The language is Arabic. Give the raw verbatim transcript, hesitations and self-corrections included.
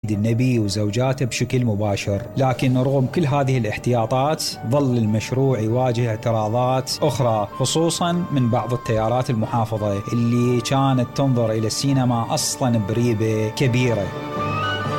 مسجد النبي وزوجاته بشكل مباشر. لكن رغم كل هذه الاحتياطات ظل المشروع يواجه اعتراضات أخرى، خصوصا من بعض التيارات المحافظة اللي كانت تنظر إلى السينما أصلا بريبة كبيرة.